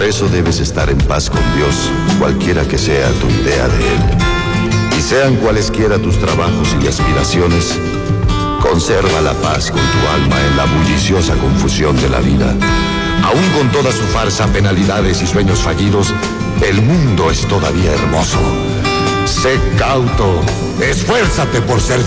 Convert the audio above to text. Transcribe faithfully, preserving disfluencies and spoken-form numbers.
eso debes estar en paz con Dios, cualquiera que sea tu idea de Él. Y sean cualesquiera tus trabajos y aspiraciones, conserva la paz con tu alma en la bulliciosa confusión de la vida. Aún con toda su farsa, penalidades y sueños fallidos, el mundo es todavía hermoso. Sé cauto, esfuérzate por ser